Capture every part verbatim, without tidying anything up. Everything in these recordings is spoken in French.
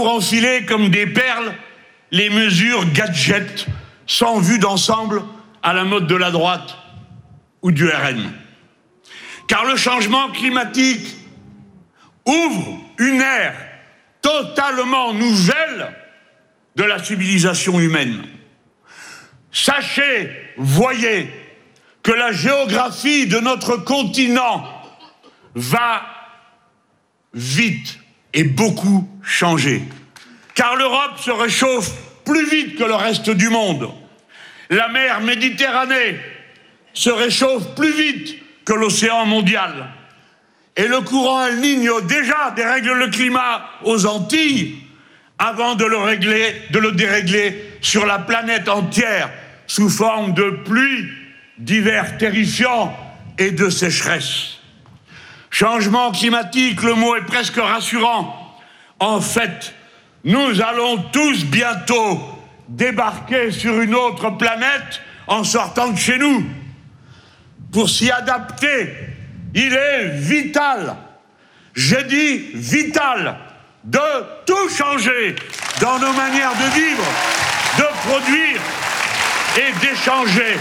pour enfiler comme des perles les mesures gadgets sans vue d'ensemble à la mode de la droite ou du R N. Car le changement climatique ouvre une ère totalement nouvelle de la civilisation humaine. Sachez, voyez, que la géographie de notre continent va vite et beaucoup changer. Car l'Europe se réchauffe plus vite que le reste du monde. La mer Méditerranée se réchauffe plus vite que l'océan mondial. Et le courant El Niño déjà dérègle le climat aux Antilles avant de le régler, de le dérégler sur la planète entière sous forme de pluie, d'hivers terrifiants et de sécheresse. Changement climatique, le mot est presque rassurant. En fait, nous allons tous bientôt débarquer sur une autre planète en sortant de chez nous. Pour s'y adapter, il est vital, j'ai dit vital, de tout changer dans nos manières de vivre, de produire et d'échanger.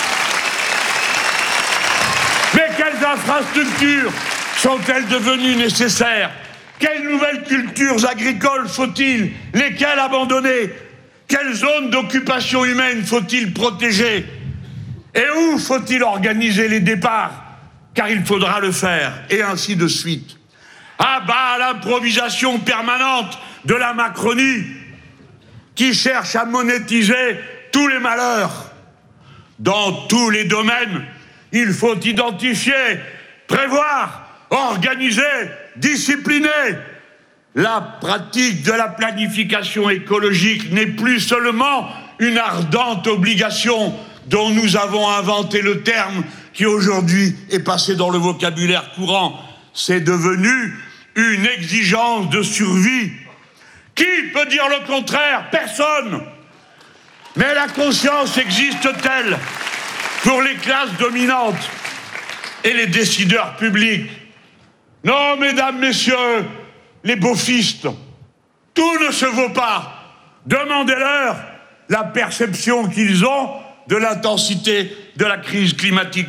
Mais quelles infrastructures sont-elles devenues nécessaires? Quelles nouvelles cultures agricoles faut-il? Lesquelles abandonner? Quelles zones d'occupation humaine faut-il protéger? Et où faut-il organiser les départs? Car il faudra le faire, et ainsi de suite. À bas l'improvisation permanente de la Macronie, qui cherche à monétiser tous les malheurs. Dans tous les domaines, il faut identifier, prévoir, organiser, discipliner. La pratique de la planification écologique n'est plus seulement une ardente obligation dont nous avons inventé le terme qui aujourd'hui est passé dans le vocabulaire courant. C'est devenu une exigence de survie. Qui peut dire le contraire? Personne. Mais la conscience existe-t-elle pour les classes dominantes et les décideurs publics? Non, mesdames, messieurs, les beaufistes, tout ne se vaut pas. Demandez-leur la perception qu'ils ont de l'intensité de la crise climatique.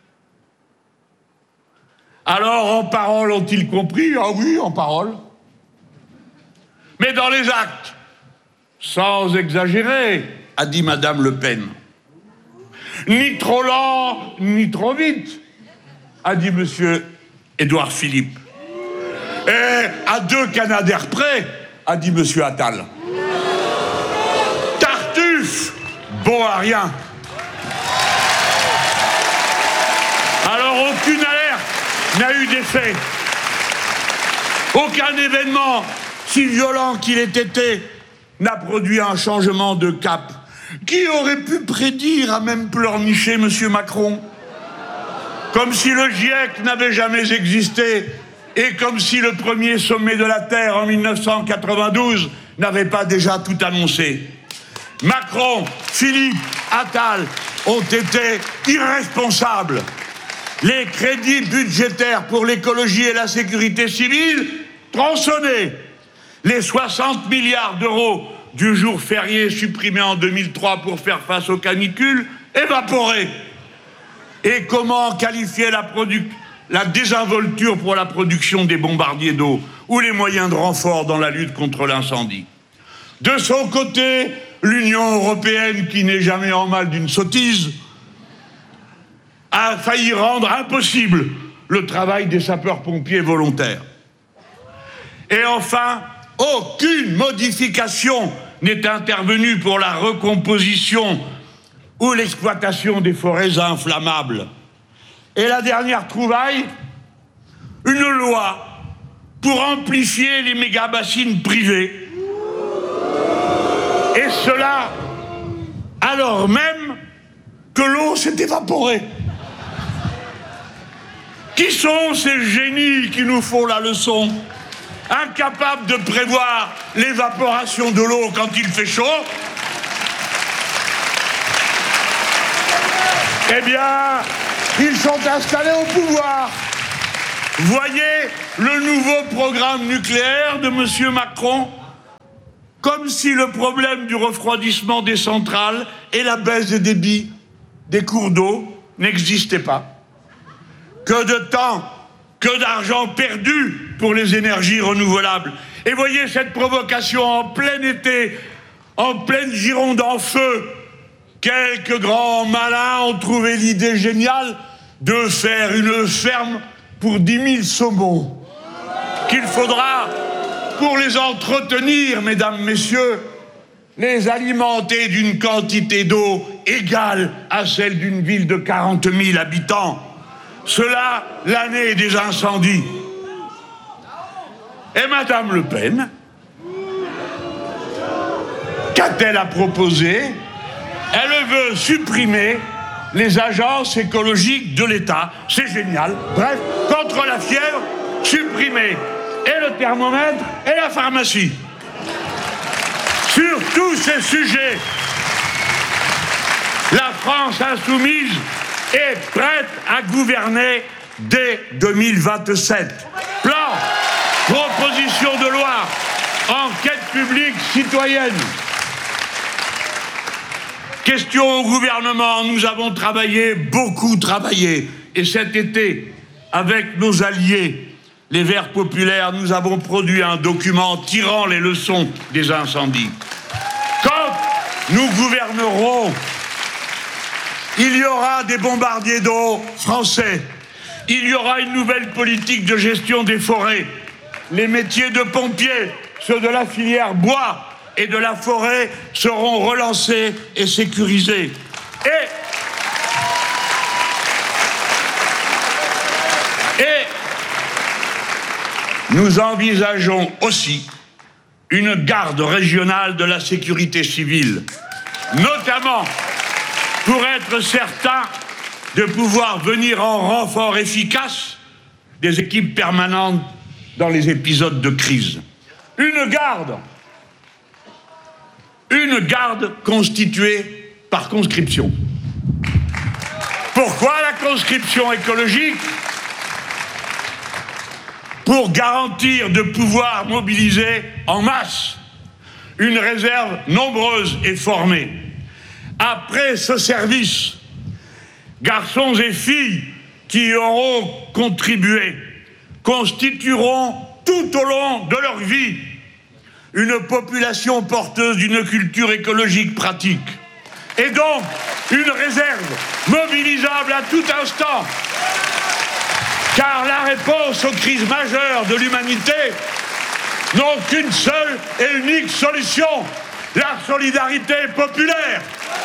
Alors, en parole, ont-ils compris? Ah oui, en parole. Mais dans les actes, sans exagérer, a dit Madame Le Pen. Ni trop lent, ni trop vite, a dit Monsieur Édouard Philippe. Et à deux Canadair près, a dit Monsieur Attal. Tartuffe, bon à rien. Alors aucune alerte n'a eu d'effet. Aucun événement, si violent qu'il ait été, n'a produit un changement de cap. Qui aurait pu prédire, à même pleurnicher Monsieur Macron? Comme si le GIEC n'avait jamais existé et comme si le premier sommet de la Terre en mille neuf cent quatre-vingt-douze n'avait pas déjà tout annoncé. Macron, Philippe, Attal ont été irresponsables. Les crédits budgétaires pour l'écologie et la sécurité civile, tronçonnés. Les soixante milliards d'euros du jour férié supprimé en deux mille trois pour faire face aux canicules, évaporés. Et comment qualifier la, la désinvolture pour la production des bombardiers d'eau ou les moyens de renfort dans la lutte contre l'incendie? De son côté, l'Union européenne, qui n'est jamais en mal d'une sottise, a failli rendre impossible le travail des sapeurs-pompiers volontaires. Et enfin, aucune modification n'est intervenue pour la recomposition ou l'exploitation des forêts inflammables. Et la dernière trouvaille, une loi pour amplifier les méga-bassines privées. Et cela alors même que l'eau s'est évaporée. Qui sont ces génies qui nous font la leçon? Incapables de prévoir l'évaporation de l'eau quand il fait chaud? Eh bien, ils sont installés au pouvoir. Voyez le nouveau programme nucléaire de Monsieur Macron. Comme si le problème du refroidissement des centrales et la baisse des débits des cours d'eau n'existait pas. Que de temps, que d'argent perdu pour les énergies renouvelables. Et voyez cette provocation en plein été, en pleine Gironde en feu. Quelques grands malins ont trouvé l'idée géniale de faire une ferme pour dix mille saumons. Qu'il faudra, pour les entretenir, mesdames, messieurs, les alimenter d'une quantité d'eau égale à celle d'une ville de quarante mille habitants. Cela, l'année des incendies. Et Madame Le Pen, qu'a-t-elle à proposer? Elle veut supprimer les agences écologiques de l'État. C'est génial. Bref, contre la fièvre, supprimer et le thermomètre et la pharmacie. Sur tous ces sujets, la France insoumise est prête à gouverner dès deux mille vingt-sept. Plan, proposition de loi, enquête publique citoyenne. Question au gouvernement, nous avons travaillé, beaucoup travaillé. Et cet été, avec nos alliés, les Verts populaires, nous avons produit un document tirant les leçons des incendies. Quand nous gouvernerons, il y aura des bombardiers d'eau français. Il y aura une nouvelle politique de gestion des forêts. Les métiers de pompiers, ceux de la filière bois et de la forêt seront relancés et sécurisés. Et, et nous envisageons aussi une garde régionale de la sécurité civile, notamment pour être certain de pouvoir venir en renfort efficace des équipes permanentes dans les épisodes de crise. Une garde, une garde constituée par conscription. Pourquoi la conscription écologique? Pour garantir de pouvoir mobiliser en masse une réserve nombreuse et formée. Après ce service, garçons et filles qui y auront contribué constitueront tout au long de leur vie une population porteuse d'une culture écologique pratique. Et donc, une réserve mobilisable à tout instant. Car la réponse aux crises majeures de l'humanité n'ont qu'une seule et unique solution, la solidarité populaire.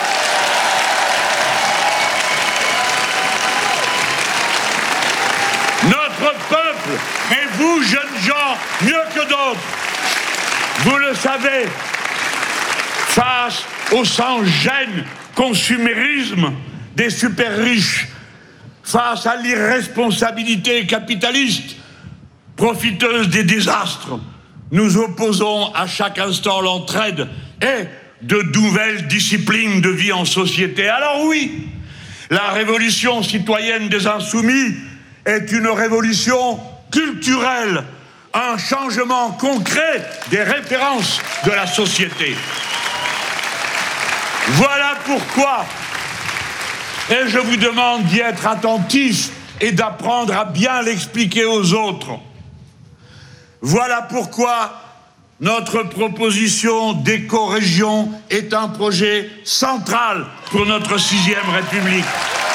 Notre peuple, et vous, jeunes gens, mieux que d'autres, vous le savez, face au sans-gêne consumérisme des super riches, face à l'irresponsabilité capitaliste, profiteuse des désastres, nous opposons à chaque instant l'entraide et de nouvelles disciplines de vie en société. Alors oui, la révolution citoyenne des insoumis est une révolution culturelle, un changement concret des références de la société. Voilà pourquoi, et je vous demande d'y être attentif et d'apprendre à bien l'expliquer aux autres. Voilà pourquoi notre proposition d'éco-région est un projet central pour notre sixième République.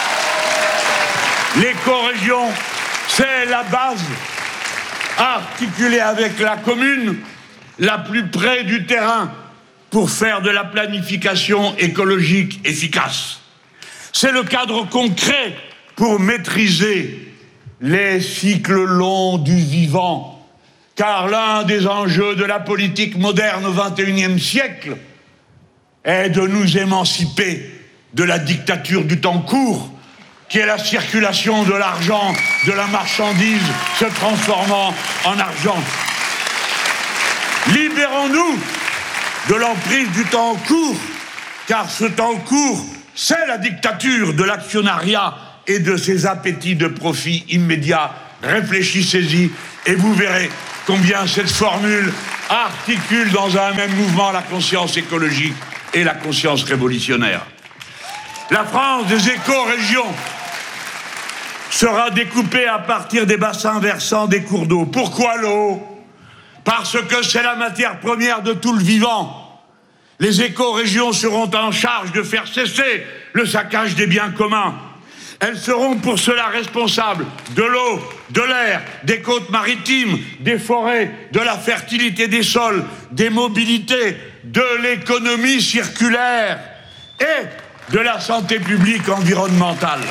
L'éco-région, c'est la base, articulée avec la commune, la plus près du terrain, pour faire de la planification écologique efficace. C'est le cadre concret pour maîtriser les cycles longs du vivant, car l'un des enjeux de la politique moderne au vingt et unième siècle est de nous émanciper de la dictature du temps court, qui est la circulation de l'argent, de la marchandise se transformant en argent. Libérons-nous de l'emprise du temps court, car ce temps court, c'est la dictature de l'actionnariat et de ses appétits de profit immédiat. Réfléchissez-y et vous verrez combien cette formule articule dans un même mouvement la conscience écologique et la conscience révolutionnaire. La France des éco-régions sera découpée à partir des bassins versants des cours d'eau. Pourquoi l'eau? Parce que c'est la matière première de tout le vivant. Les éco-régions seront en charge de faire cesser le saccage des biens communs. Elles seront pour cela responsables de l'eau, de l'air, des côtes maritimes, des forêts, de la fertilité des sols, des mobilités, de l'économie circulaire et de la santé publique environnementale.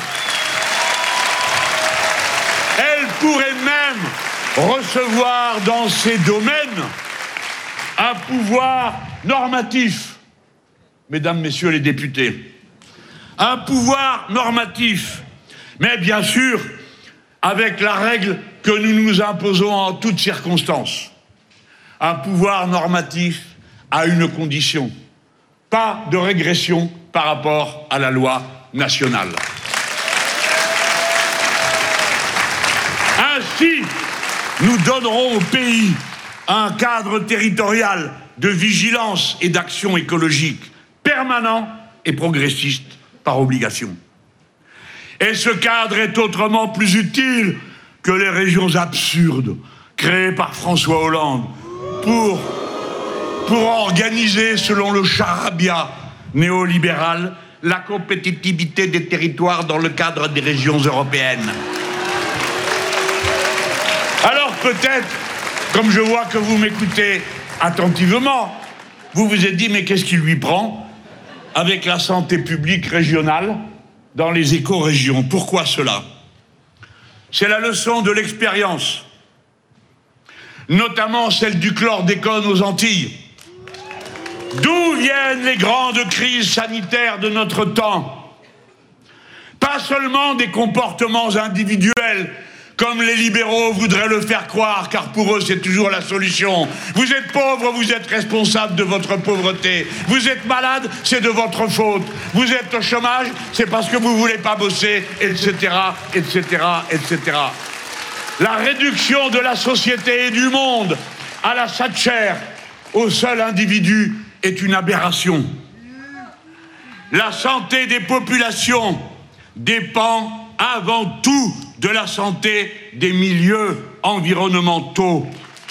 Elles pourraient même recevoir dans ces domaines un pouvoir normatif, mesdames, messieurs les députés, un pouvoir normatif, mais bien sûr avec la règle que nous nous imposons en toutes circonstances. Un pouvoir normatif à une condition, pas de régression par rapport à la loi nationale. Ainsi, nous donnerons au pays un cadre territorial de vigilance et d'action écologique permanent et progressiste par obligation. Et ce cadre est autrement plus utile que les régions absurdes créées par François Hollande pour, pour organiser, selon le charabia néolibéral, la compétitivité des territoires dans le cadre des régions européennes. Alors peut-être, comme je vois que vous m'écoutez attentivement, vous vous êtes dit, mais qu'est-ce qui lui prend avec la santé publique régionale dans les éco-régions? Pourquoi cela? C'est la leçon de l'expérience, notamment celle du chlordécone aux Antilles. D'où viennent les grandes crises sanitaires de notre temps? Pas seulement des comportements individuels, comme les libéraux voudraient le faire croire, car pour eux, c'est toujours la solution. Vous êtes pauvre, vous êtes responsable de votre pauvreté. Vous êtes malade, c'est de votre faute. Vous êtes au chômage, c'est parce que vous ne voulez pas bosser, et cetera, et cetera, et cetera. La réduction de la société et du monde à la Thatcher, au seul individu, est une aberration. La santé des populations dépend avant tout de la santé des milieux environnementaux.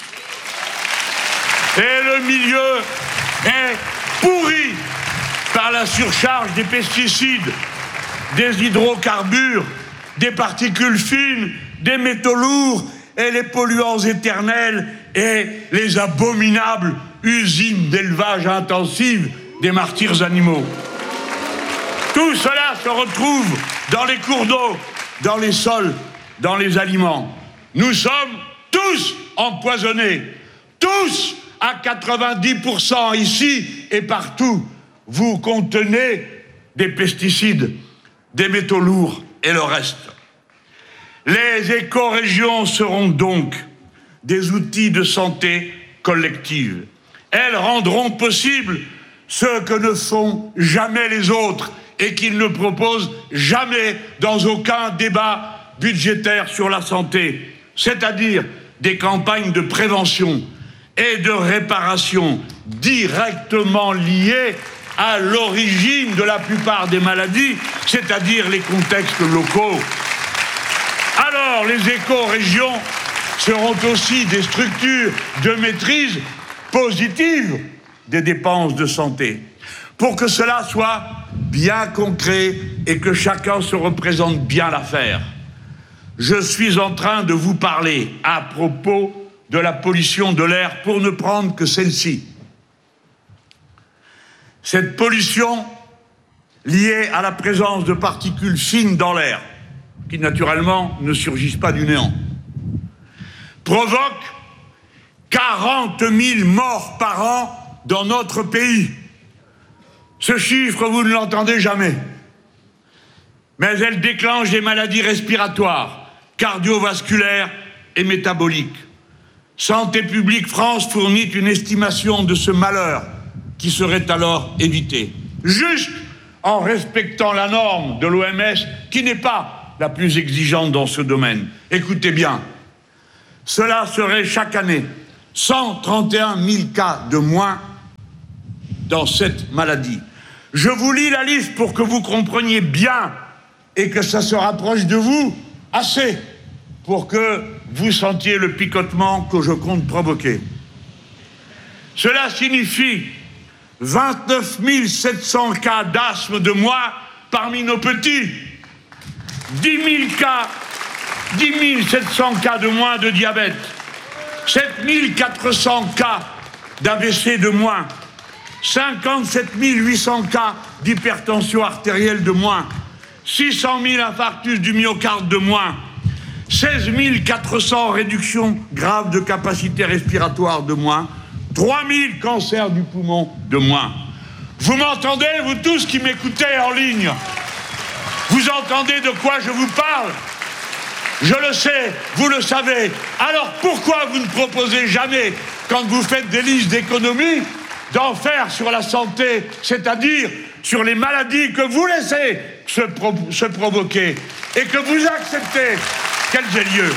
Et le milieu est pourri par la surcharge des pesticides, des hydrocarbures, des particules fines, des métaux lourds et les polluants éternels et les abominables usines d'élevage intensive des martyrs animaux. Tout cela se retrouve dans les cours d'eau, dans les sols, dans les aliments. Nous sommes tous empoisonnés, tous à quatre-vingt-dix pour cent ici et partout. Vous contenez des pesticides, des métaux lourds et le reste. Les éco-régions seront donc des outils de santé collective. Elles rendront possible ce que ne font jamais les autres et qu'ils ne proposent jamais dans aucun débat budgétaire sur la santé, c'est-à-dire des campagnes de prévention et de réparation directement liées à l'origine de la plupart des maladies, c'est-à-dire les contextes locaux. Alors, les éco-régions seront aussi des structures de maîtrise positive des dépenses de santé. Pour que cela soit bien concret et que chacun se représente bien l'affaire, je suis en train de vous parler à propos de la pollution de l'air pour ne prendre que celle-ci. Cette pollution liée à la présence de particules fines dans l'air, qui naturellement ne surgissent pas du néant, provoque quarante mille morts par an dans notre pays. Ce chiffre, vous ne l'entendez jamais. Mais elle déclenche des maladies respiratoires, cardiovasculaires et métaboliques. Santé publique France fournit une estimation de ce malheur qui serait alors évité, juste en respectant la norme de l'O M S, qui n'est pas la plus exigeante dans ce domaine. Écoutez bien, cela serait chaque année cent trente et un mille cas de moins dans cette maladie. Je vous lis la liste pour que vous compreniez bien et que ça se rapproche de vous assez pour que vous sentiez le picotement que je compte provoquer. Cela signifie vingt-neuf mille sept cents cas d'asthme de moins parmi nos petits, dix mille cas, dix mille sept cents cas de moins de diabète, sept mille quatre cents cas d'A V C de moins, cinquante-sept mille huit cents cas d'hypertension artérielle de moins, six cent mille infarctus du myocarde de moins, seize mille quatre cents réductions graves de capacité respiratoire de moins, trois mille cancers du poumon de moins. Vous m'entendez, vous tous qui m'écoutez en ligne? Vous entendez de quoi je vous parle? Je le sais, vous le savez. Alors pourquoi vous ne proposez jamais, quand vous faites des listes d'économies, d'en faire sur la santé, c'est-à-dire sur les maladies que vous laissez se, pro se provoquer et que vous acceptez qu'elles aient lieu?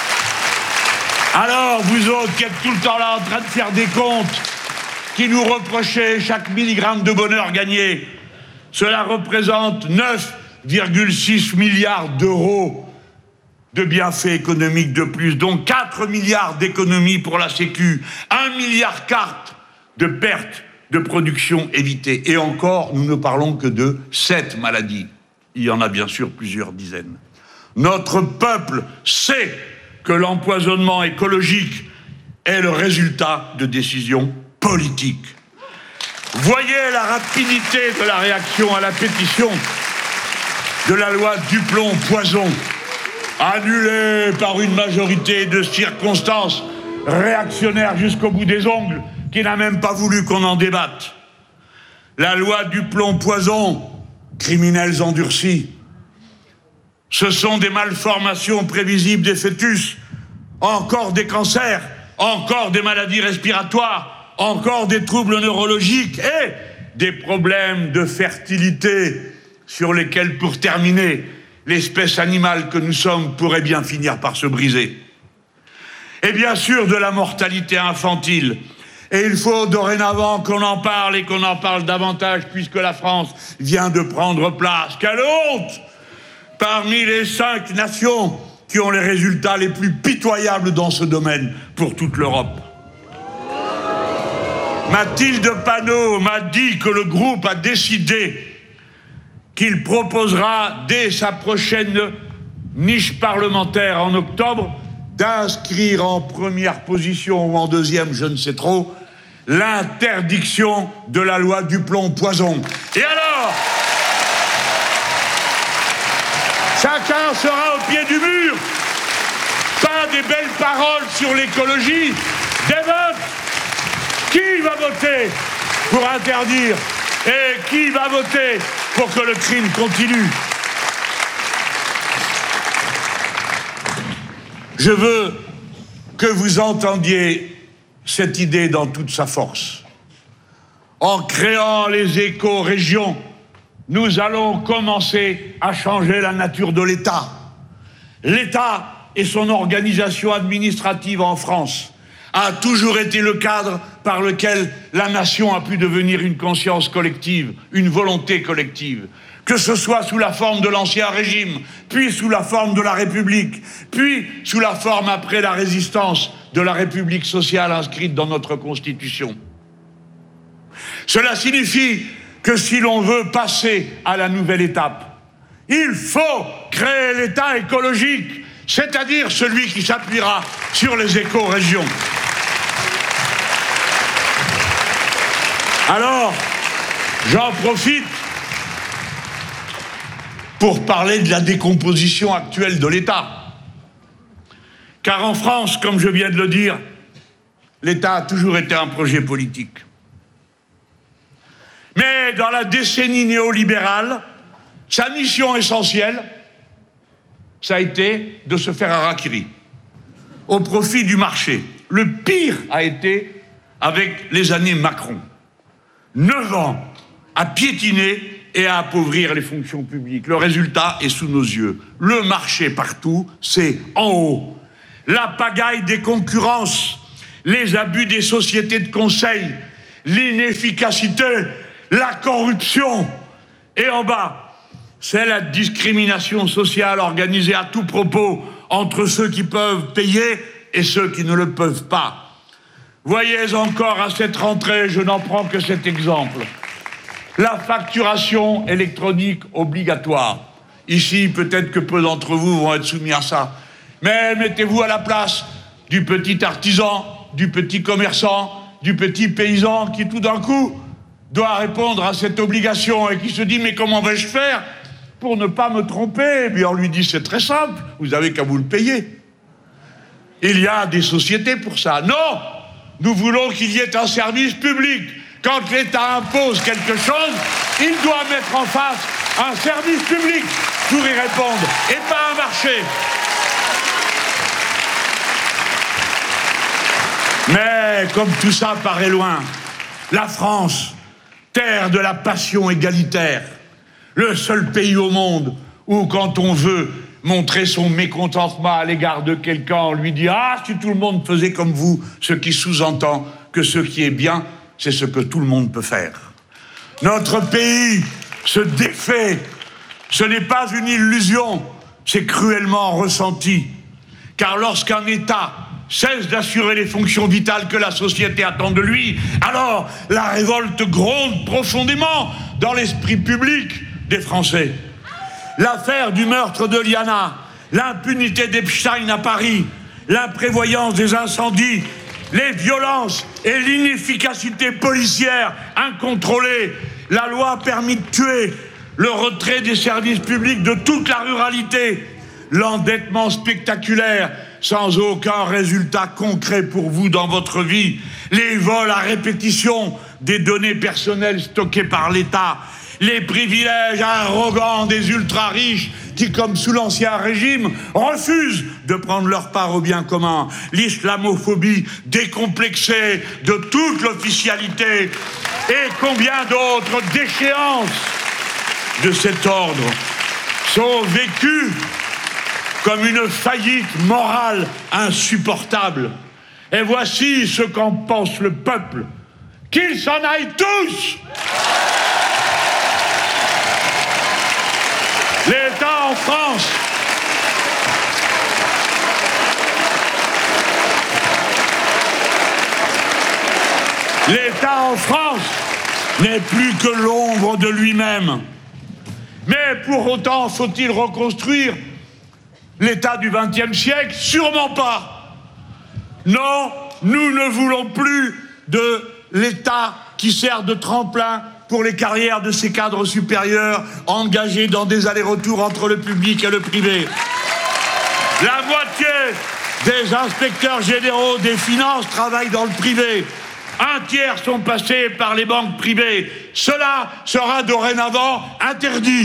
Alors, vous autres qui êtes tout le temps là en train de faire des comptes, qui nous reprochez chaque milligramme de bonheur gagné, cela représente neuf virgule six milliards d'euros de bienfaits économiques de plus, dont quatre milliards d'économies pour la Sécu, un milliard quart de pertes de production évitées. Et encore, nous ne parlons que de sept maladies. Il y en a bien sûr plusieurs dizaines. Notre peuple sait que l'empoisonnement écologique est le résultat de décisions politiques. Voyez la rapidité de la réaction à la pétition de la loi Duplon-Poison, annulée par une majorité de circonstances réactionnaires jusqu'au bout des ongles, qui n'a même pas voulu qu'on en débatte. La loi Duplon-Poison, criminels endurcis. Ce sont des malformations prévisibles des fœtus, encore des cancers, encore des maladies respiratoires, encore des troubles neurologiques et des problèmes de fertilité sur lesquels, pour terminer, l'espèce animale que nous sommes pourrait bien finir par se briser. Et bien sûr de la mortalité infantile. Et il faut dorénavant qu'on en parle et qu'on en parle davantage puisque la France vient de prendre place. Quelle honte! Parmi les cinq nations qui ont les résultats les plus pitoyables dans ce domaine pour toute l'Europe. Mathilde Panot m'a dit que le groupe a décidé qu'il proposera dès sa prochaine niche parlementaire en octobre d'inscrire en première position ou en deuxième, je ne sais trop, l'interdiction de la loi Duplon-Poison. Et alors, chacun sera au pied du mur. Pas des belles paroles sur l'écologie, des votes. Qui va voter pour interdire? Et qui va voter pour que le crime continue? Je veux que vous entendiez cette idée dans toute sa force. En créant les éco-régions, nous allons commencer à changer la nature de l'État. L'État et son organisation administrative en France a toujours été le cadre par lequel la nation a pu devenir une conscience collective, une volonté collective. Que ce soit sous la forme de l'Ancien Régime, puis sous la forme de la République, puis sous la forme après la résistance de la République sociale inscrite dans notre Constitution. Cela signifie que si l'on veut passer à la nouvelle étape, il faut créer l'État écologique, c'est-à-dire celui qui s'appuiera sur les éco-régions. Alors, j'en profite pour parler de la décomposition actuelle de l'État. Car en France, comme je viens de le dire, l'État a toujours été un projet politique. Mais dans la décennie néolibérale, sa mission essentielle, ça a été de se faire harakiri, au profit du marché. Le pire a été avec les années Macron. Neuf ans à piétiner et à appauvrir les fonctions publiques. Le résultat est sous nos yeux. Le marché partout, c'est en haut. la pagaille des concurrences, les abus des sociétés de conseil, l'inefficacité, la corruption. Et en bas, c'est la discrimination sociale organisée à tout propos entre ceux qui peuvent payer et ceux qui ne le peuvent pas. Voyez encore à cette rentrée, je n'en prends que cet exemple, la facturation électronique obligatoire. Ici, peut-être que peu d'entre vous vont être soumis à ça. Mais mettez-vous à la place du petit artisan, du petit commerçant, du petit paysan qui tout d'un coup doit répondre à cette obligation et qui se dit « mais comment vais-je faire pour ne pas me tromper ?» Et puis on lui dit « c'est très simple, vous avez qu'à vous le payer ». Il y a des sociétés pour ça. Non, nous voulons qu'il y ait un service public. Quand l'État impose quelque chose, il doit mettre en face un service public pour y répondre, et pas un marché. Mais comme tout ça paraît loin, la France, terre de la passion égalitaire, le seul pays au monde où quand on veut montrer son mécontentement à l'égard de quelqu'un, on lui dit « Ah, si tout le monde faisait comme vous », ce qui sous-entend que ce qui est bien, c'est ce que tout le monde peut faire. Notre pays se défait. Ce n'est pas une illusion, c'est cruellement ressenti. Car lorsqu'un État cesse d'assurer les fonctions vitales que la société attend de lui, alors la révolte gronde profondément dans l'esprit public des Français. L'affaire du meurtre de Liana, l'impunité d'Epstein à Paris, l'imprévoyance des incendies, les violences et l'inefficacité policière incontrôlée, la loi a permis de tuer, le retrait des services publics de toute la ruralité, l'endettement spectaculaire sans aucun résultat concret pour vous dans votre vie, les vols à répétition des données personnelles stockées par l'État, les privilèges arrogants des ultra-riches qui, comme sous l'Ancien Régime, refusent de prendre leur part au bien commun, l'islamophobie décomplexée de toute l'officialité et combien d'autres déchéances de cet ordre sont vécues comme une faillite morale insupportable. Et voici ce qu'en pense le peuple. Qu'ils s'en aillent tous! L'État en France L'État en France n'est plus que l'ombre de lui-même. Mais pour autant, faut-il reconstruire l'État du vingtième siècle? Sûrement pas. Non, nous ne voulons plus de l'État qui sert de tremplin pour les carrières de ces cadres supérieurs engagés dans des allers-retours entre le public et le privé. La moitié des inspecteurs généraux des finances travaillent dans le privé. Un tiers sont passés par les banques privées. Cela sera dorénavant interdit.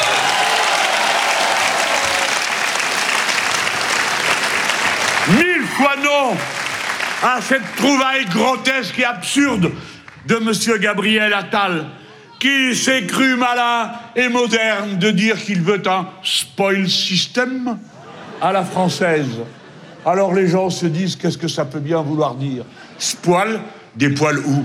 Mille fois non à cette trouvaille grotesque et absurde de monsieur Gabriel Attal, qui s'est cru malin et moderne de dire qu'il veut un spoil system à la française. Alors les gens se disent, qu'est-ce que ça peut bien vouloir dire? Spoil, des poils où?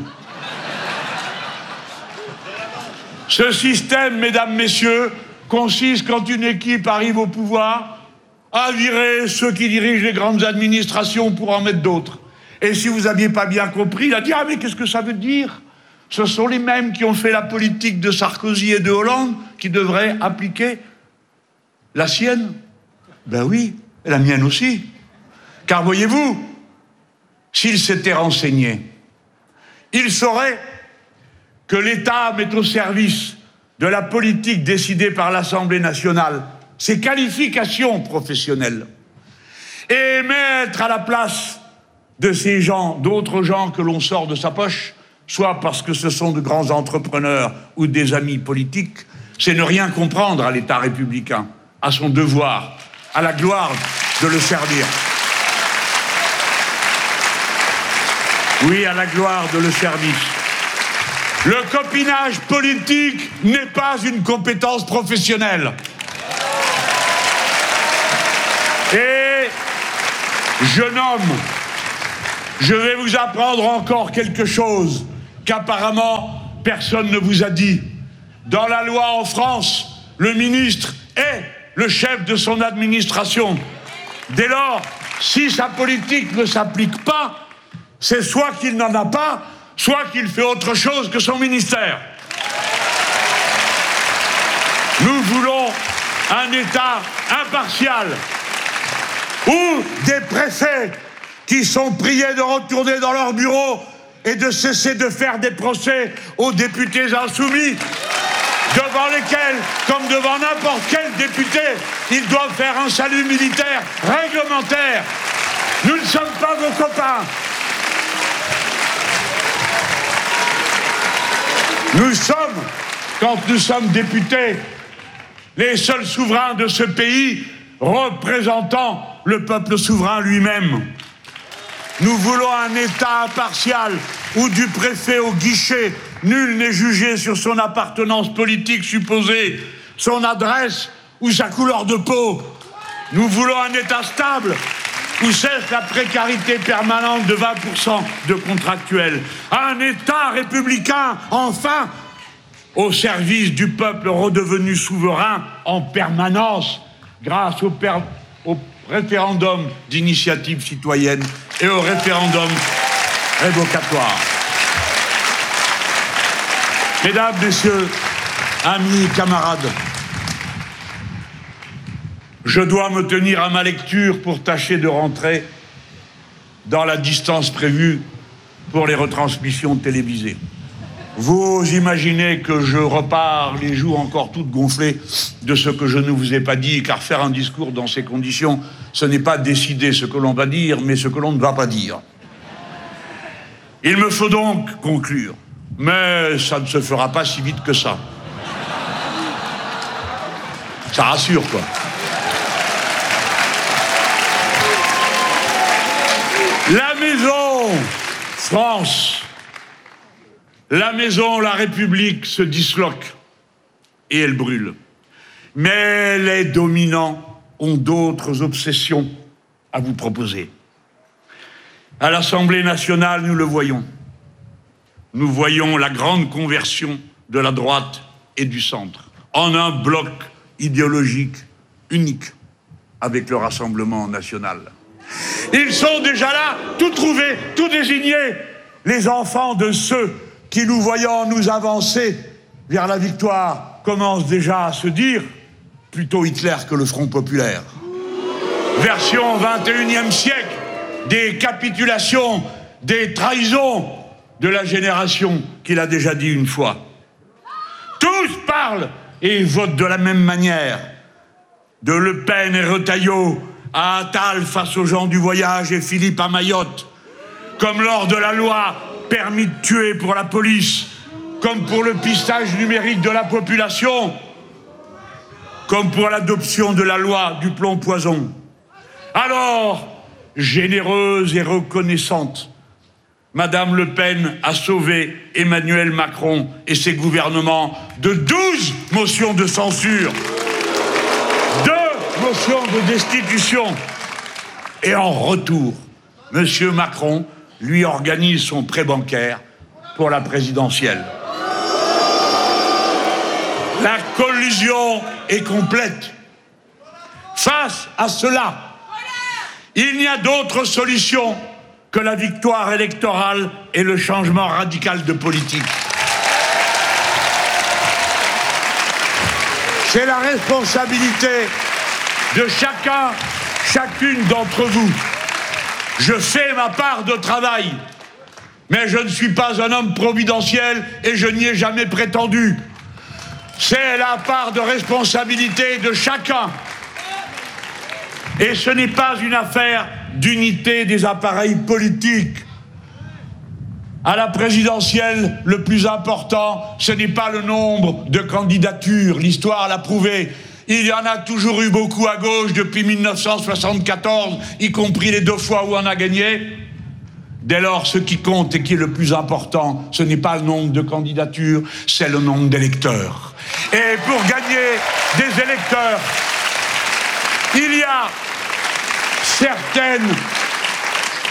Ce système, mesdames, messieurs, consiste quand une équipe arrive au pouvoir à virer ceux qui dirigent les grandes administrations pour en mettre d'autres. Et si vous n'aviez pas bien compris, il a dit « Ah, mais qu'est-ce que ça veut dire? Ce sont les mêmes qui ont fait la politique de Sarkozy et de Hollande qui devraient appliquer la sienne. » Ben oui, et la mienne aussi. Car voyez-vous, s'il s'était renseigné, il saurait que l'État met au service de la politique décidée par l'Assemblée nationale ses qualifications professionnelles et mettre à la place de ces gens, d'autres gens que l'on sort de sa poche, soit parce que ce sont de grands entrepreneurs ou des amis politiques, c'est ne rien comprendre à l'État républicain, à son devoir, à la gloire de le servir. Oui, à la gloire de le service. Le copinage politique n'est pas une compétence professionnelle. Et Je nomme, je vais vous apprendre encore quelque chose qu'apparemment personne ne vous a dit. Dans la loi en France, le ministre est le chef de son administration. Dès lors, si sa politique ne s'applique pas, c'est soit qu'il n'en a pas, soit qu'il fait autre chose que son ministère. Nous voulons un État impartial où des préfets qui sont priés de retourner dans leur bureau et de cesser de faire des procès aux députés insoumis, devant lesquels, comme devant n'importe quel député, ils doivent faire un salut militaire réglementaire. Nous ne sommes pas vos copains. Nous sommes, quand nous sommes députés, les seuls souverains de ce pays représentant le peuple souverain lui-même. Nous voulons un État impartial où du préfet au guichet, nul n'est jugé sur son appartenance politique supposée, son adresse ou sa couleur de peau. Nous voulons un État stable où cesse la précarité permanente de vingt pour cent de contractuels. Un État républicain, enfin, au service du peuple redevenu souverain en permanence grâce au, per... au référendum d'initiative citoyenne et au référendum révocatoire. Mesdames, Messieurs, amis, camarades, je dois me tenir à ma lecture pour tâcher de rentrer dans la distance prévue pour les retransmissions télévisées. Vous imaginez que je repars les joues encore toutes gonflées de ce que je ne vous ai pas dit, car faire un discours dans ces conditions, ce n'est pas décider ce que l'on va dire, mais ce que l'on ne va pas dire. Il me faut donc conclure, mais ça ne se fera pas si vite que ça. Ça rassure, quoi. La maison France, la maison La République se disloque et elle brûle. Mais les dominants ont d'autres obsessions à vous proposer. À l'Assemblée nationale, nous le voyons. Nous voyons la grande conversion de la droite et du centre en un bloc idéologique unique avec le Rassemblement national. Ils sont déjà là, tout trouvés, tout désignés, les enfants de ceux qui, nous voyant nous avancer vers la victoire, commencent déjà à se dire plutôt Hitler que le Front populaire. Version vingt et unième siècle, des capitulations, des trahisons de la génération qu'il a déjà dit une fois. Tous parlent et votent de la même manière. De Le Pen et Retailleau à Attal face aux gens du voyage et Philippe à Mayotte, comme lors de la loi permis de tuer pour la police, comme pour le pistage numérique de la population, comme pour l'adoption de la loi du plomb-poison. Alors, généreuse et reconnaissante, Madame Le Pen a sauvé Emmanuel Macron et ses gouvernements de douze motions de censure, deux motions de destitution. Et en retour, Monsieur Macron lui organise son prêt bancaire pour la présidentielle. La collusion est complète. Face à cela, il n'y a d'autre solution que la victoire électorale et le changement radical de politique. C'est la responsabilité de chacun, chacune d'entre vous. Je fais ma part de travail, mais je ne suis pas un homme providentiel et je n'y ai jamais prétendu. C'est la part de responsabilité de chacun. Et ce n'est pas une affaire d'unité des appareils politiques. À la présidentielle, le plus important, ce n'est pas le nombre de candidatures. L'histoire l'a prouvé. Il y en a toujours eu beaucoup à gauche depuis mille neuf cent soixante-quatorze, y compris les deux fois où on a gagné. Dès lors, ce qui compte et qui est le plus important, ce n'est pas le nombre de candidatures, c'est le nombre d'électeurs. Et pour gagner des électeurs, il y a certaines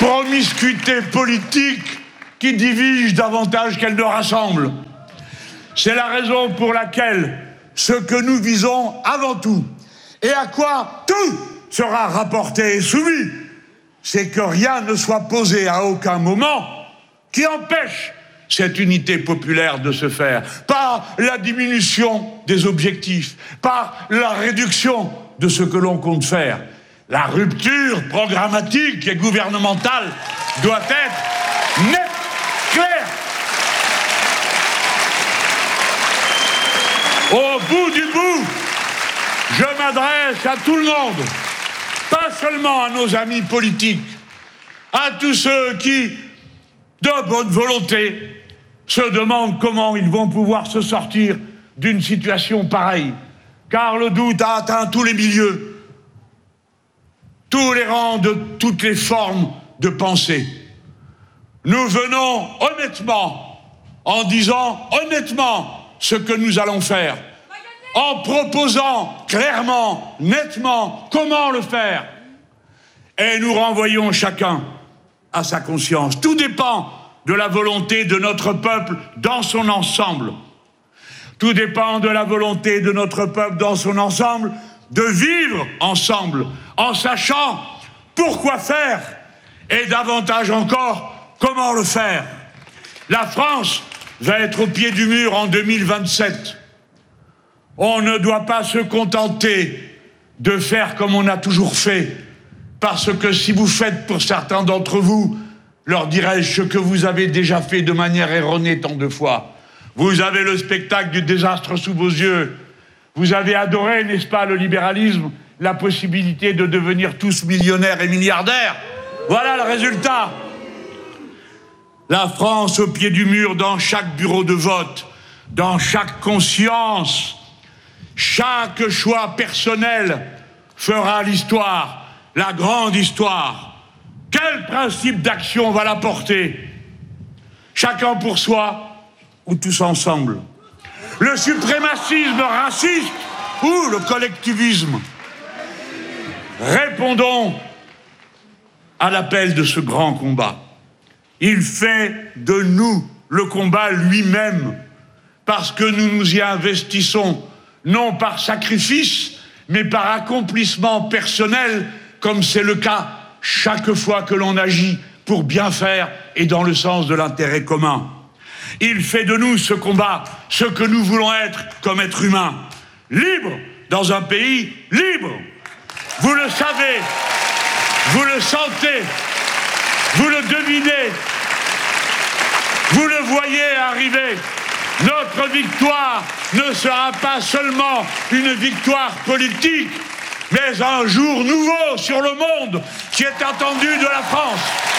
promiscuité politique qui divise davantage qu'elle ne rassemble. C'est la raison pour laquelle ce que nous visons avant tout, et à quoi tout sera rapporté et soumis, c'est que rien ne soit posé à aucun moment qui empêche cette unité populaire de se faire, par la diminution des objectifs, par la réduction de ce que l'on compte faire. La rupture programmatique et gouvernementale doit être nette, claire. Au bout du bout, je m'adresse à tout le monde, pas seulement à nos amis politiques, à tous ceux qui, de bonne volonté, se demandent comment ils vont pouvoir se sortir d'une situation pareille, car le doute a atteint tous les milieux, tous les rangs de toutes les formes de pensée. Nous venons honnêtement, en disant honnêtement ce que nous allons faire, en proposant clairement, nettement comment le faire, et nous renvoyons chacun à sa conscience. Tout dépend de la volonté de notre peuple dans son ensemble. Tout dépend de la volonté de notre peuple dans son ensemble de vivre ensemble, en sachant pourquoi faire et davantage encore comment le faire. La France va être au pied du mur en deux mille vingt-sept. On ne doit pas se contenter de faire comme on a toujours fait, parce que si vous faites pour certains d'entre vous, leur dirais-je ce que vous avez déjà fait de manière erronée tant de fois. Vous avez le spectacle du désastre sous vos yeux. Vous avez adoré, n'est-ce pas, le libéralisme, la possibilité de devenir tous millionnaires et milliardaires. Voilà le résultat. La France au pied du mur dans chaque bureau de vote, dans chaque conscience, chaque choix personnel fera l'histoire, la grande histoire. Quel principe d'action va la porter? Chacun pour soi ou tous ensemble? Le suprémacisme raciste ou le collectivisme? Répondons à l'appel de ce grand combat. Il fait de nous le combat lui-même, parce que nous nous y investissons, non par sacrifice, mais par accomplissement personnel, comme c'est le cas chaque fois que l'on agit pour bien faire et dans le sens de l'intérêt commun. Il fait de nous ce combat, ce que nous voulons être comme êtres humains, libres dans un pays libre. Vous le savez, vous le sentez, vous le devinez, vous le voyez arriver. Notre victoire ne sera pas seulement une victoire politique, mais un jour nouveau sur le monde qui est attendu de la France.